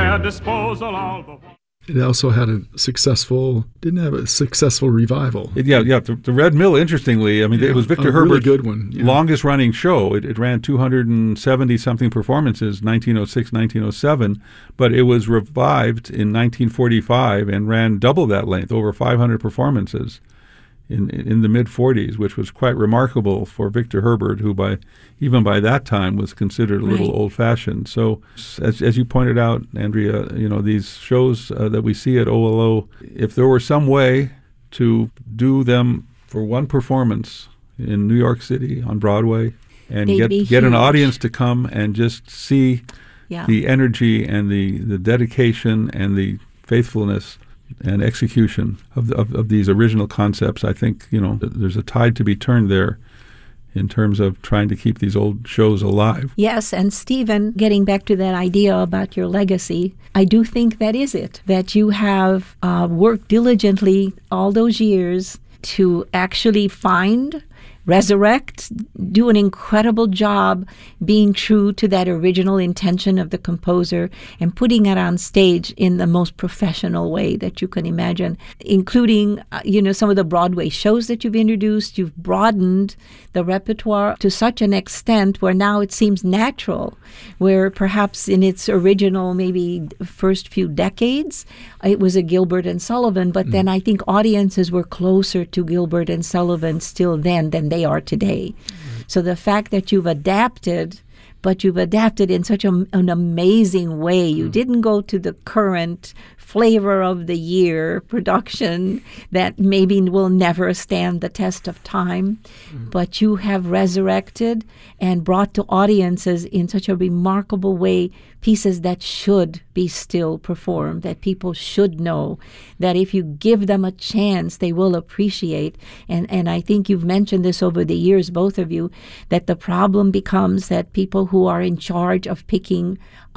their disposal all the while. It also had didn't have a successful revival. The Red Mill, interestingly, it was Victor Herbert's really good one. Yeah. longest running show. It ran 270-something performances, 1906, 1907, but it was revived in 1945 and ran double that length, over 500 performances in the mid-40s, which was quite remarkable for Victor Herbert, who even by that time was considered a little old-fashioned. So as you pointed out, Andrea, these shows that we see at OLO, if there were some way to do them for one performance in New York City on Broadway and get an audience to come and just see the energy and the dedication and the faithfulness and execution of these original concepts, I think there's a tide to be turned there in terms of trying to keep these old shows alive. Yes, and Stephen, getting back to that idea about your legacy, I do think that is it, that you have worked diligently all those years to actually find, resurrect, do an incredible job being true to that original intention of the composer and putting it on stage in the most professional way that you can imagine, including, some of the Broadway shows that you've introduced. You've broadened the repertoire to such an extent where now it seems natural, where perhaps in its original maybe first few decades, it was a Gilbert and Sullivan, but then I think audiences were closer to Gilbert and Sullivan still then than they are today. So the fact that you've adapted, but you've adapted in such an amazing way. You didn't go to the current flavor of the year production that maybe will never stand the test of time, but you have resurrected and brought to audiences in such a remarkable way pieces that should be still performed, that people should know, that if you give them a chance, they will appreciate. And I think you've mentioned this over the years, both of you, that the problem becomes that people who are in charge of picking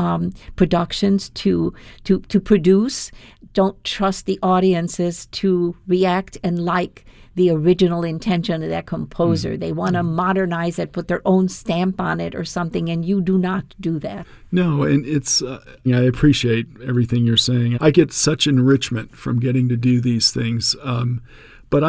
productions to produce don't trust the audiences to react and like the original intention of that composer. They want to modernize it, put their own stamp on it or something, and you do not do that. No, and it's I appreciate everything you're saying. I get such enrichment from getting to do these things. But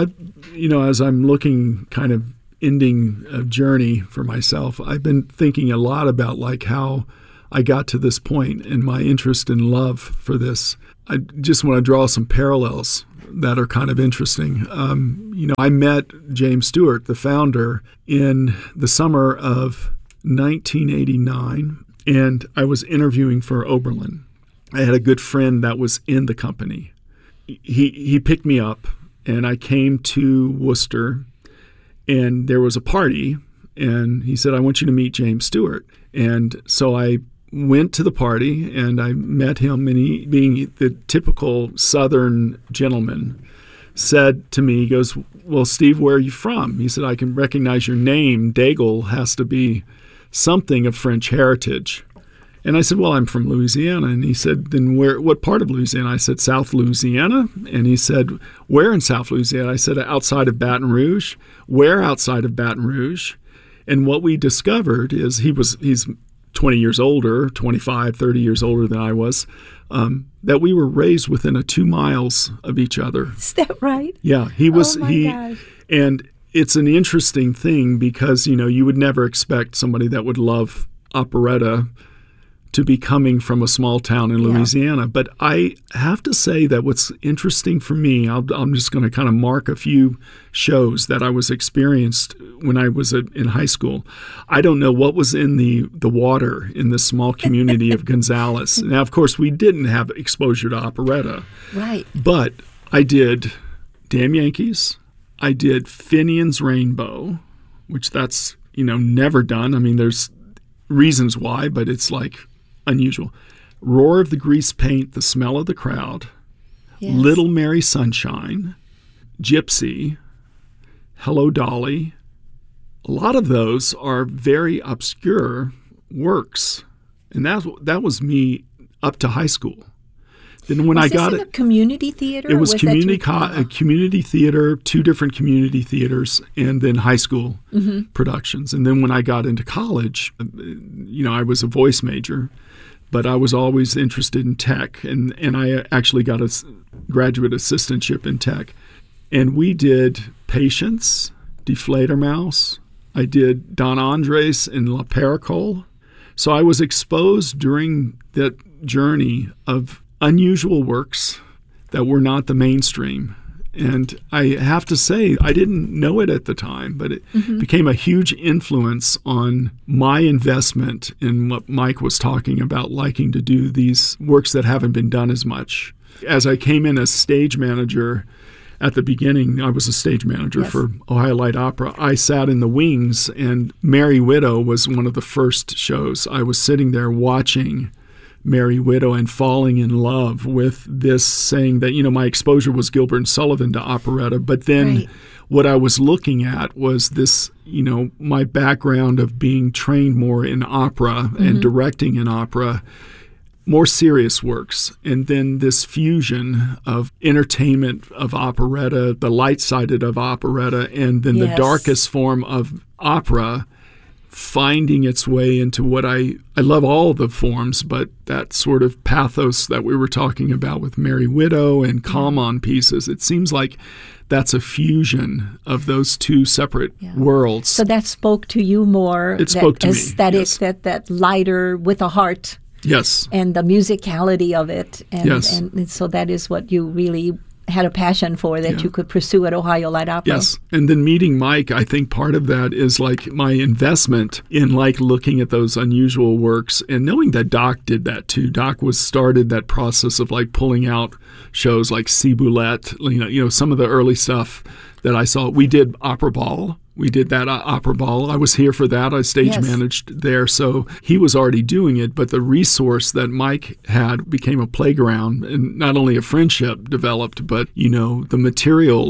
as I'm looking kind of ending a journey for myself, I've been thinking a lot about how I got to this point and my interest and love for this. I just want to draw some parallels that are kind of interesting. I met James Stewart, the founder, in the summer of 1989, and I was interviewing for Oberlin. I had a good friend that was in the company. He picked me up, and I came to Worcester, and there was a party, and he said, "I want you to meet James Stewart." And so I went to the party and I met him, and he, being the typical Southern gentleman, said to me, he goes, "Well, Steve, where are you from?" He said, "I can recognize your name. Daigle has to be something of French heritage." And I said, "Well, I'm from Louisiana." And he said, "Then what part of Louisiana?" I said, "South Louisiana." And he said, "Where in South Louisiana?" I said, "Outside of Baton Rouge." "Where outside of Baton Rouge?" And what we discovered is he's 20 years older, 25, 30 years older than I was, that we were raised within 2 miles of each other. Is that right? Yeah, he was. Oh my gosh. And it's an interesting thing because, you would never expect somebody that would love operetta to be coming from a small town in Louisiana. Yeah. But I have to say that what's interesting for me, I'm just going to kind of mark a few shows that I was experienced when I was in high school. I don't know what was in the water in this small community of Gonzales. Now, of course, we didn't have exposure to operetta. Right. But I did Damn Yankees. I did Finian's Rainbow, which that's, never done. I mean, there's reasons why, but it's unusual. Roar of the Grease Paint, The Smell of the Crowd, yes. Little Mary Sunshine, Gypsy, Hello Dolly. A lot of those are very obscure works, and that was me up to high school. Then when I got it, a community theater. It was community theater, 2 different community theaters, and then high school productions. And then when I got into college, I was a voice major. but I was always interested in tech, and I actually got a graduate assistantship in tech. And we did Patience, Deflator Mouse. I did Don Andres and La Paracole. So I was exposed during that journey of unusual works that were not the mainstream. And I have to say, I didn't know it at the time, but it became a huge influence on my investment in what Mike was talking about, liking to do these works that haven't been done as much. As I came in as stage manager at the beginning, I was a stage manager for Ohio Light Opera. I sat in the wings, and Merry Widow was one of the first shows. I was sitting there watching Merry Widow and falling in love with this, saying that, my exposure was Gilbert and Sullivan to operetta, but then what I was looking at was this, my background of being trained more in opera and directing in opera, more serious works, and then this fusion of entertainment of operetta, the light-sided of operetta, and then the darkest form of opera, finding its way into what I love all the forms, but that sort of pathos that we were talking about with Merry Widow and Kalman pieces, it seems like that's a fusion of those two separate worlds. So that spoke to you more. It spoke to me. Aesthetic, that lighter with a heart. Yes. And the musicality of it. And, yes. And so that is what you really had a passion for, that you could pursue at Ohio Light Opera. Yes. And then meeting Mike, I think part of that is like my investment in like looking at those unusual works and knowing that Doc did that too. Doc started that process of like pulling out shows like Ciboulette, some of the early stuff that I saw. We did Opera Ball. We did that Opera Ball. I was here for that. I stage managed there. So he was already doing it, but the resource that Mike had became a playground, and not only a friendship developed, but, the material.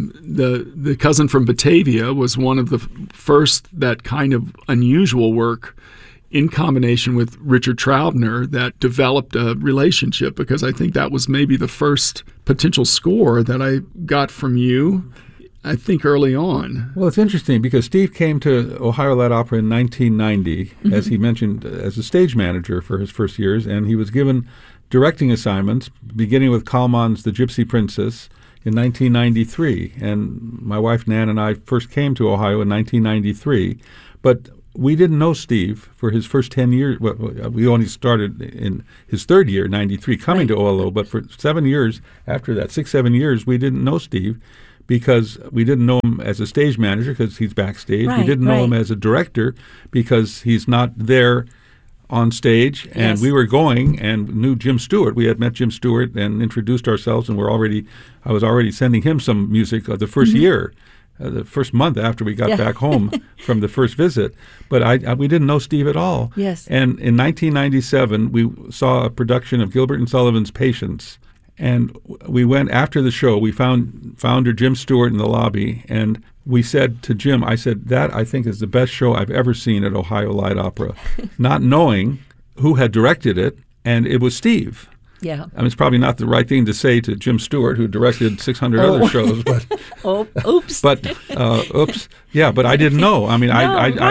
The Cousin from Batavia was one of the first that kind of unusual work in combination with Richard Traubner that developed a relationship, because I think that was maybe the first potential score that I got from you, I think, early on. Well, it's interesting because Steve came to Ohio Light Opera in 1990, as he mentioned, as a stage manager for his first years, and he was given directing assignments, beginning with Kalman's The Gypsy Princess in 1993. And my wife Nan and I first came to Ohio in 1993, but we didn't know Steve for his first 10 years. Well, we only started in his third year, 93, coming to OLO, but for 7 years after that, 6-7 years, we didn't know Steve, because we didn't know him as a stage manager because he's backstage. We didn't know him as a director because he's not there on stage. And we were going and knew Jim Stewart. We had met Jim Stewart and introduced ourselves, and I was already sending him some music the first year, the first month after we got back home from the first visit. But we didn't know Steve at all. Yes. And in 1997, we saw a production of Gilbert and Sullivan's Patience. And we went after the show. We found founder Jim Stewart in the lobby, and we said to Jim, I said, that I think is the best show I've ever seen at Ohio Light Opera, not knowing who had directed it, and it was Steve. Yeah. I mean, it's probably not the right thing to say to Jim Stewart, who directed 600 other shows, but oops. Oops. Yeah, but I didn't know. I mean,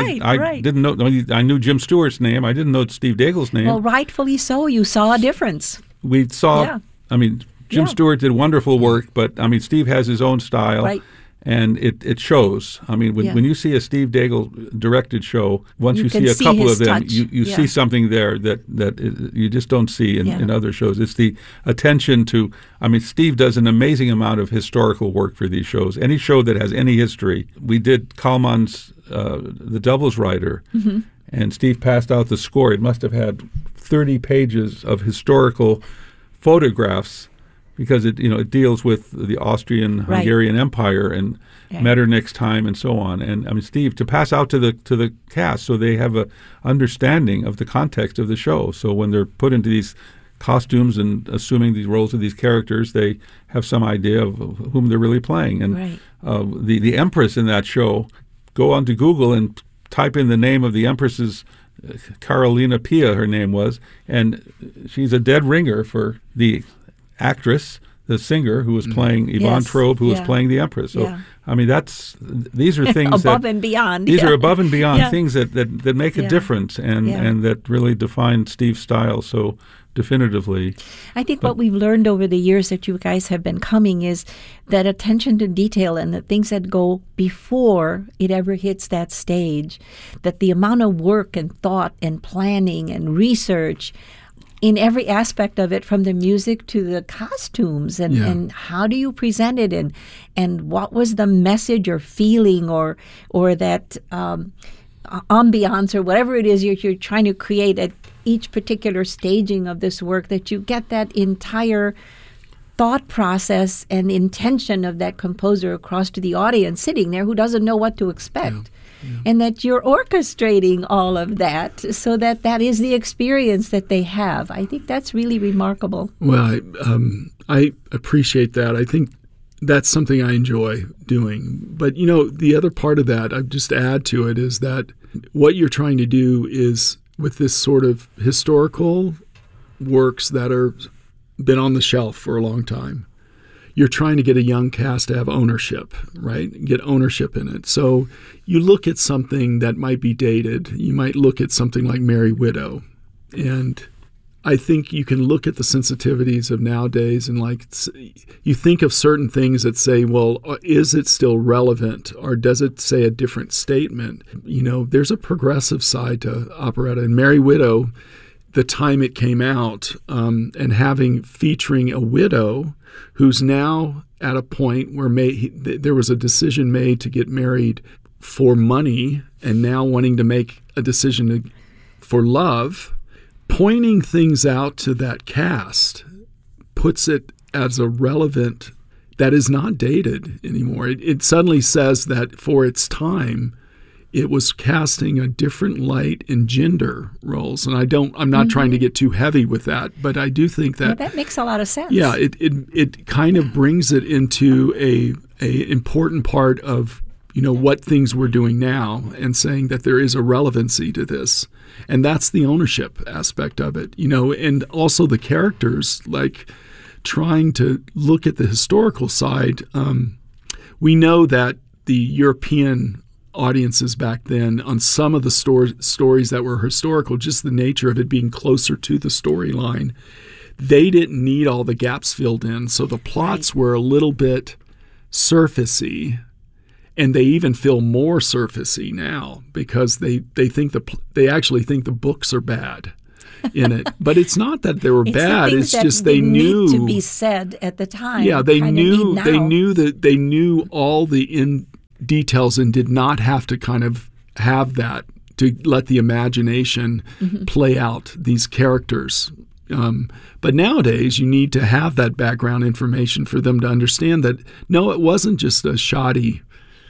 I didn't know. I knew Jim Stewart's name. I didn't know Steve Daigle's name. Well, rightfully so. You saw a difference. We saw. Yeah. I mean, Jim Stewart did wonderful work, but I mean, Steve has his own style, and it shows. I mean, when you see a Steve Daigle directed show, once you see a couple of them, you see something there that you just don't see in other shows. It's the attention to. I mean, Steve does an amazing amount of historical work for these shows. Any show that has any history. We did Kalman's The Devil's Rider, and Steve passed out the score. It must have had 30 pages of historical photographs, because it deals with the Austrian-Hungarian Empire and Metternich's time and so on. And I mean, Steve, to pass out to the cast so they have a understanding of the context of the show. So when they're put into these costumes and assuming these roles of these characters, they have some idea of whom they're really playing. And the Empress in that show, go onto Google and type in the name of the Empress's. Carolina Pia, her name was, and she's a dead ringer for the actress, the singer who was playing Yvonne Yes. Trobe, who was Yeah. playing the Empress. So, Yeah. I mean, these are things above that, and beyond. These Yeah. are above and beyond Yeah. things that make a Yeah. difference and, Yeah. and that really define Steve's style so definitively. I think what we've learned over the years that you guys have been coming is that attention to detail and the things that go before it ever hits that stage, that the amount of work and thought and planning and research in every aspect of it, from the music to the costumes and, Yeah. and how do you present it and what was the message or feeling or that ambiance or whatever it is you're trying to create at each particular staging of this work, that you get that entire thought process and intention of that composer across to the audience sitting there who doesn't know what to expect. And that you're orchestrating all of that so that that is the experience that they have. I think that's really remarkable. Well, I appreciate that. I think that's something I enjoy doing. But, the other part of that, I'd just add to it, is that what you're trying to do is, with this sort of historical works that are been on the shelf for a long time, you're trying to get a young cast to have ownership, right? Get ownership in it. So you look at something that might be dated. You might look at something like Merry Widow. And I think you can look at the sensitivities of nowadays and you think of certain things that say, well, is it still relevant or does it say a different statement? There's a progressive side to operetta. And Merry Widow, the time it came out, and featuring a widow who's now at a point where there was a decision made to get married for money and now wanting to make a decision for love, pointing things out to that cast puts it as a relevant, that is not dated anymore. It suddenly says that for its time, it was casting a different light in gender roles. And I'm not trying to get too heavy with that, but I do think that That makes a lot of sense. yeah, it kind of brings it into a important part of what things we're doing now, and saying that there is a relevancy to this, and that's the ownership aspect of it. And also the characters, like trying to look at the historical side. We know that the European audiences back then, on some of the stories that were historical, just the nature of it being closer to the storyline, they didn't need all the gaps filled in. So the plots were a little bit surfacey, and they even feel more surfacey now because they actually think the books are bad in it. But it's not that they were It's bad. the It's things just that they didn't knew need to be said at the time. Yeah, they kinda knew need they now. knew that they knew all the details and did not have to kind of have that to let the imagination play out these characters. But nowadays, you need to have that background information for them to understand that, no, it wasn't just a shoddy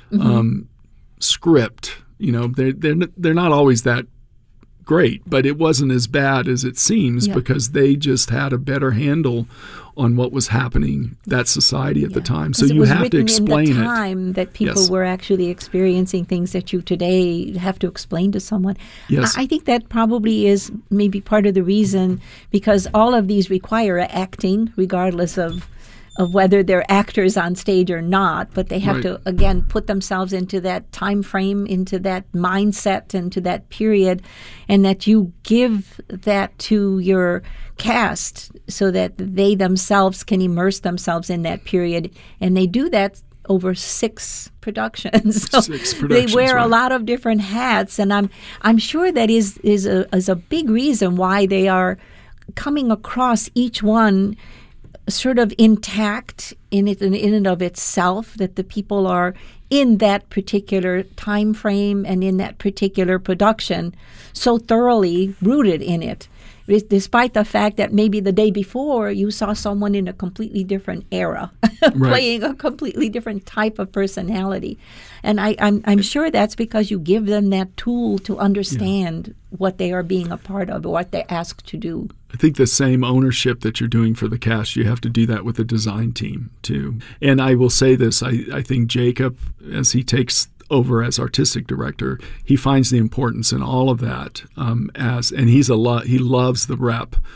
script. They're not always that great, but it wasn't as bad as it seems because they just had a better handle on what was happening, that society at the time. So you have to explain in the it. time that people Yes. were actually experiencing things that you today have to explain to someone. Yes. I think that probably is maybe part of the reason, because all of these require acting, regardless of whether they're actors on stage or not, but they have Right. to, again, put themselves into that time frame, into that mindset, into that period, and that you give that to your cast so that they themselves can immerse themselves in that period. And they do that over 6 productions. So 6 productions, they wear a right. lot of different hats, and I'm sure that is a big reason why they are coming across each one sort of intact in and of itself, that the people are in that particular time frame and in that particular production so thoroughly rooted in it, despite the fact that maybe the day before you saw someone in a completely different era playing a completely different type of personality. And I'm sure that's because you give them that tool to understand what they are being a part of or what they're asked to do. I think the same ownership that you're doing for the cast, you have to do that with the design team too. And I will say this, I think Jacob, as he takes over as artistic director, he finds the importance in all of that. And he loves the rep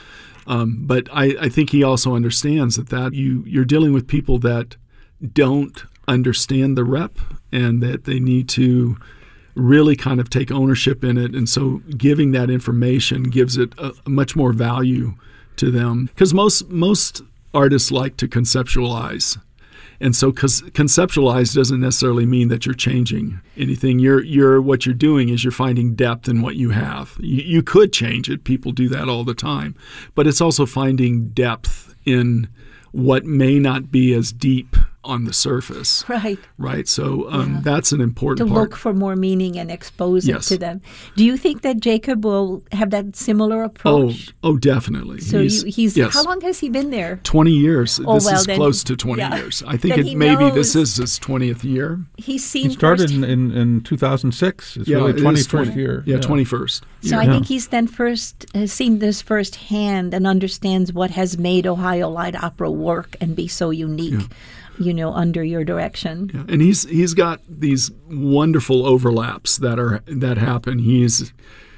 But I think he also understands that you're dealing with people that don't understand the rep and that they need to really kind of take ownership in it. And so giving that information gives it a much more value to them. Because most artists like to conceptualize. And so conceptualize doesn't necessarily mean that you're changing anything. What you're doing is you're finding depth in what you have. You could change it. People do that all the time. But it's also finding depth in what may not be as deep on the surface. Right. So that's an important part. To look for more meaning and expose Yes. it to them. Do you think that Jacob will have that similar approach? Oh, definitely. So he's yes. how long has he been there? 20 years. Oh, This well, is then- close to 20 yeah. years. I think Then he maybe knows. this is his 20th year. He's seen He started first. in 2006. It's really it is 21st year. Yeah, 21st. So I think he's then seen this firsthand and understands what has made Ohio Light Opera work and be so unique, under your direction. Yeah. And he's got these wonderful overlaps that happen. He's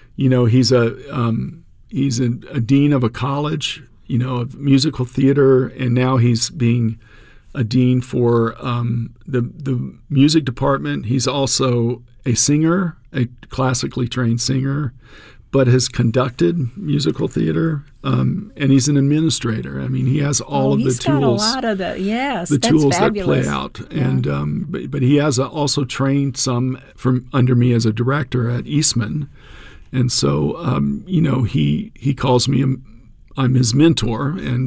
a dean of a college, of musical theater, and now he's being a dean for the music department. He's also a singer, a classically trained singer, but has conducted musical theater, and he's an administrator. I mean, he has all of the tools. He's got a lot of the the that's tools fabulous. that play out. Yeah. And but he has also trained some from under me as a director at Eastman, and so he calls me I'm his mentor, and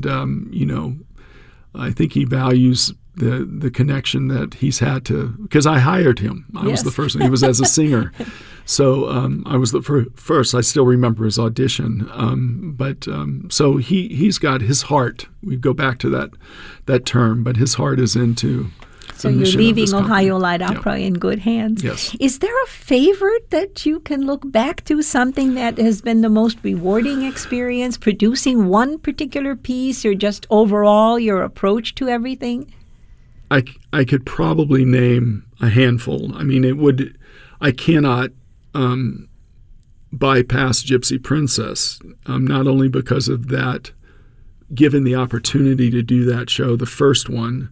I think he values the connection that he's had because I hired him. I was Yes. the first one. He was as a singer. So I was the first. I still remember his audition. So he's got his heart. We go back to that term, but his heart is into. So the you're mission of leaving this company. Ohio Light Yeah. Opera in good hands. Yes. Is there a favorite that you can look back to, something that has been the most rewarding experience, producing one particular piece or just overall your approach to everything? I could probably name a handful. I mean, I cannot bypass Gypsy Princess, not only because of that, given the opportunity to do that show, the first one,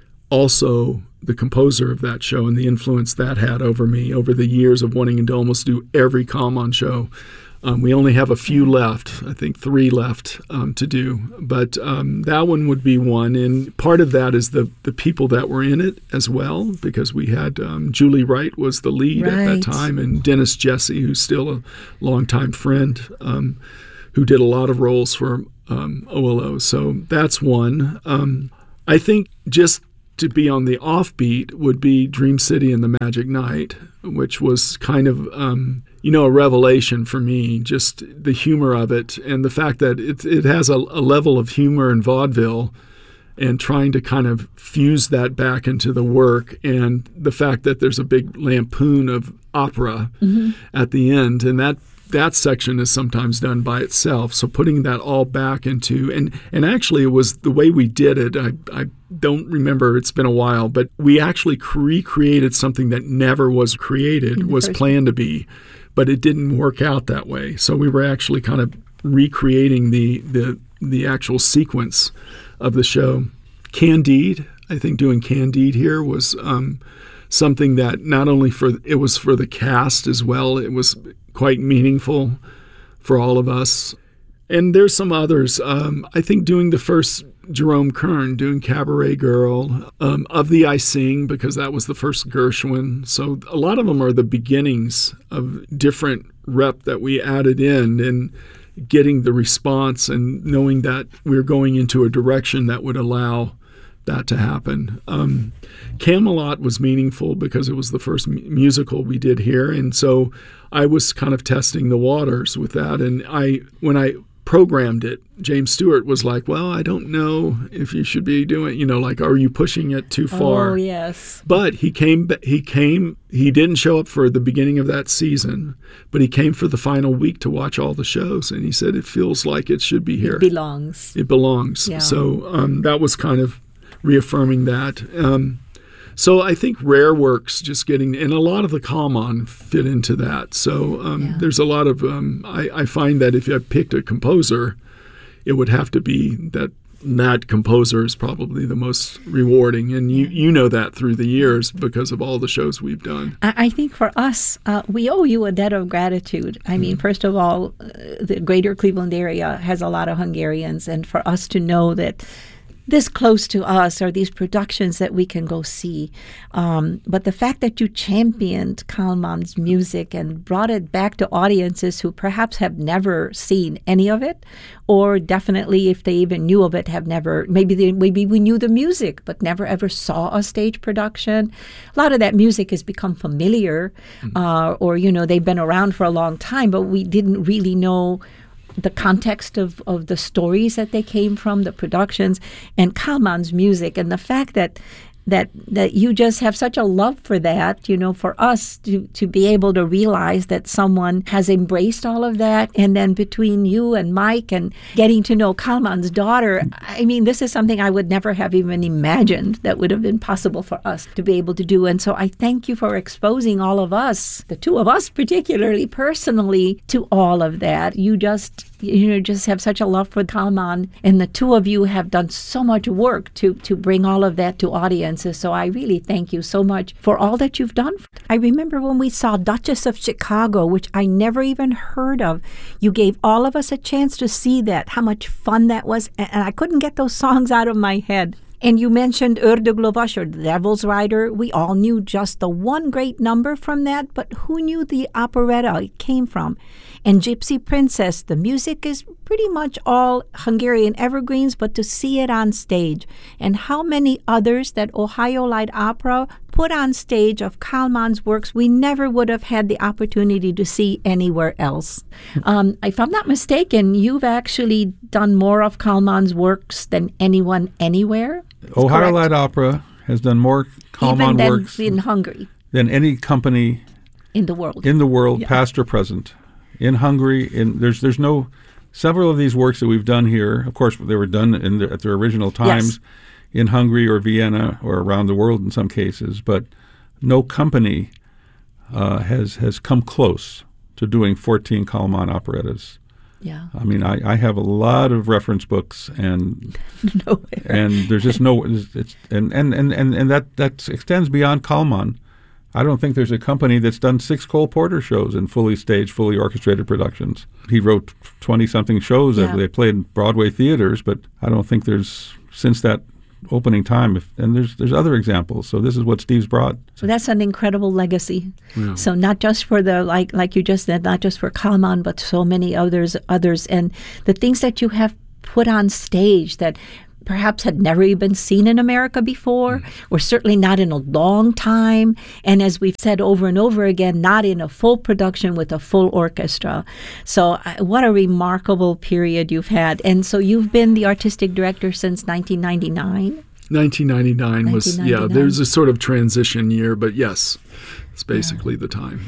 also the composer of that show and the influence that had over me over the years of wanting to almost do every Kalman show. We only have a few left, I think 3 left to do, but that one would be one. And part of that is the people that were in it as well, because we had Julie Wright was the lead at that Right. time, and Dennis Jesse, who's still a longtime friend, who did a lot of roles for OLO. So that's one. I think just to be on the offbeat would be Dream City and the Magic Night, which was kind of a revelation for me, just the humor of it and the fact that it has a level of humor in vaudeville, and trying to kind of fuse that back into the work, and the fact that there's a big lampoon of opera at the end, and that section is sometimes done by itself. So putting that all back into, and actually it was the way we did it. I don't remember, it's been a while, but we actually recreated something that never was created, was planned to be, but it didn't work out that way. So we were actually kind of recreating the actual sequence of the show. Candide, I think doing Candide here was something that not only it was for the cast as well, it was quite meaningful for all of us. And there's some others. I think doing the first Jerome Kern, doing Cabaret Girl, Of Thee I Sing, because that was the first Gershwin. So a lot of them are the beginnings of different rep that we added in, and getting the response and knowing that we're going into a direction that would allow that to happen. Camelot was meaningful because it was the first musical we did here, and so I was kind of testing the waters with that. And when I programmed it, James Stewart was like, well, I don't know if you should be doing, like, are you pushing it too far? Oh, yes. But he didn't show up for the beginning of that season, but he came for the final week to watch all the shows, and he said, it feels like it should be here. It belongs. It belongs. Yeah. So that was kind of reaffirming that. So I think Rare Works just getting, and a lot of the Kalman fit into that. So there's a lot of, I find that if I picked a composer, it would have to be that composer is probably the most rewarding. And you know that through the years because of all the shows we've done. I think for us, we owe you a debt of gratitude. I mean, first of all, the greater Cleveland area has a lot of Hungarians, and for us to know that this close to us are these productions that we can go see. But the fact that you championed Kálmán's music and brought it back to audiences who perhaps have never seen any of it, or definitely if they even knew of it, have never, maybe we knew the music, but never ever saw a stage production. A lot of that music has become familiar, or, they've been around for a long time, but we didn't really know the context of the stories that they came from, the productions, and Kálmán's music, and the fact that you just have such a love for that, for us to be able to realize that someone has embraced all of that. And then between you and Mike and getting to know Kálmán's daughter, I mean, this is something I would never have even imagined that would have been possible for us to be able to do. And so I thank you for exposing all of us, the two of us particularly, personally, to all of that. You just have such a love for Kálmán, and the two of you have done so much work to bring all of that to audiences. So I really thank you so much for all that you've done. I remember when we saw Duchess of Chicago, which I never even heard of. You gave all of us a chance to see that, how much fun that was, and I couldn't get those songs out of my head. And you mentioned Ördöglovas, or The Devil's Rider. We all knew just the one great number from that, but who knew the operetta it came from? And Gypsy Princess, the music is pretty much all Hungarian evergreens, but to see it on stage. And how many others that Ohio Light Opera put on stage of Kálmán's works we never would have had the opportunity to see anywhere else. If I'm not mistaken, you've actually done more of Kálmán's works than anyone anywhere? Ohio Light Opera has done more Kálmán works in Hungary than any company in the world. Yeah. Past or present. In Hungary, there's no several of these works that we've done here. Of course, they were done at their original times in Hungary or Vienna or around the world in some cases, but no company has come close to doing 14 Kálmán operettas. Yeah. I mean, I have a lot of reference books, and and there's just no, and that extends beyond Kálmán. I don't think there's a company that's done 6 Cole Porter shows in fully staged, fully orchestrated productions. He wrote 20-something shows that they played in Broadway theaters, but I don't think there's, since that opening time, and there's other examples. So this is what Steve's brought. So that's an incredible legacy. Yeah. So not just for the, like you just said, not just for Kálmán, but so many others, and the things that you have put on stage that perhaps had never even been seen in America before, or certainly not in a long time. And as we've said over and over again, not in a full production with a full orchestra. So what a remarkable period you've had. And so you've been the artistic director since 1999? 1999 was, there's a sort of transition year, but yes, it's basically the time.